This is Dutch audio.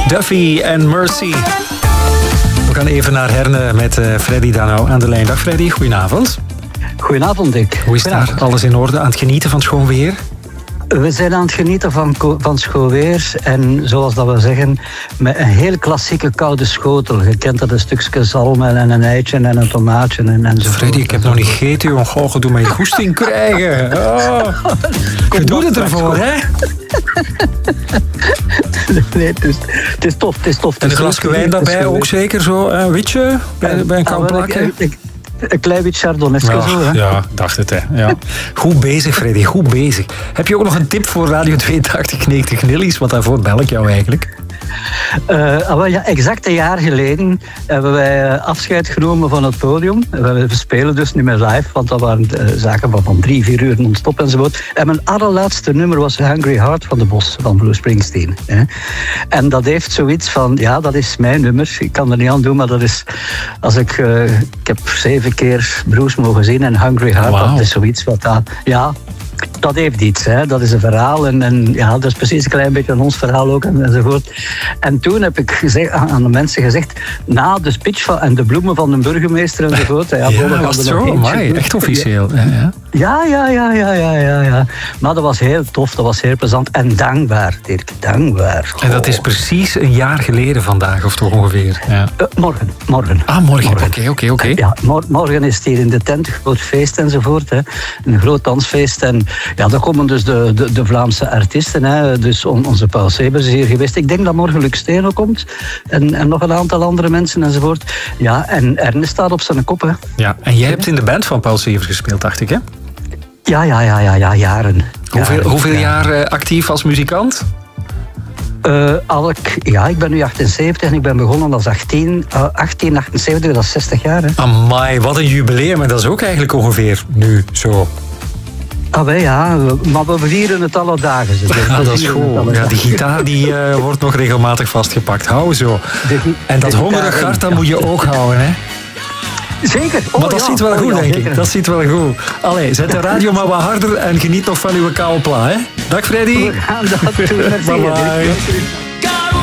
Duffy en Mercy. We gaan even naar Herne met Freddy Danau aan de lijn. Dag Freddy, goedenavond. Goedenavond, Dick. Hoe is het daar? Alles in orde? Aan het genieten van schoon weer? We zijn aan het genieten van schoon weer. En zoals dat we zeggen, met een heel klassieke koude schotel. Je kent dat, een stukje zalm en een eitje en een tomaatje en zo. Freddy, ik heb nog niet gegeten, joh. Goh, je doet mij goesting krijgen. Oh. Je doet het ervoor, hè? Nee, het is tof. En een glasje wijn daarbij ook zeker zo, een witje bij een koud plakje? Een klein beetje chardonnay, ja, zo, hè? Ja, dacht het, hè. Ja. Goed bezig, Freddy, goed bezig. Heb je ook nog een tip voor Radio 82 90 Nillies? Want daarvoor bel ik jou eigenlijk. Ja, exact een jaar geleden hebben wij afscheid genomen van het podium. We spelen dus niet meer live, want dat waren zaken van 3-4 uur non-stop enzovoort. En mijn allerlaatste nummer was Hungry Heart van de Bos, van Bruce Springsteen. En dat heeft zoiets van, ja, dat is mijn nummer. Ik kan er niet aan doen, maar dat is... Ik heb 7 keer Bruce mogen zien en Hungry Heart, wow. Dat is zoiets wat aan... Ja, dat heeft iets, hè. Dat is een verhaal en ja, dat is precies een klein beetje aan ons verhaal ook enzovoort. En toen heb ik aan de mensen gezegd, na de speech en de bloemen van de burgemeester enzovoort. Ja, was het zo? Amai, echt officieel. Ja. Maar dat was heel tof, dat was heel plezant en dankbaar, Dirk, dankbaar. En dat is precies een jaar geleden vandaag, of toch ongeveer? Ja. Morgen. Ah, morgen. Oké. Ja, morgen is het hier in de tent, een groot feest enzovoort. Hè. Een groot dansfeest en ja, daar komen dus de Vlaamse artiesten. Hè. Dus onze Paul Sebers is hier geweest. Ik denk dat morgen Luc Steno komt. En nog een aantal andere mensen enzovoort. Ja, en Ernest staat op zijn kop. Hè. Ja, en jij hebt in de band van Paul Sebers gespeeld, dacht ik, hè? Ja, jaren. Hoeveel jaar actief als muzikant? Ik ben nu 78 en ik ben begonnen als 1878, dat is 60 jaar. Hè. Amai, wat een jubileum. En dat is ook eigenlijk ongeveer nu zo. Ja, maar we vieren het alle dagen. Dat is goed. Ja, die gitaar die, wordt nog regelmatig vastgepakt. Hou zo. En dat hongerig hart, dat moet je ook houden, hè? Zeker. Maar dat ziet wel goed, denk ik. Dat ziet wel goed. Allee, zet de radio maar wat harder en geniet nog van uw koude pla, hè? Dag Freddy. We gaan dat doen. Bye bye.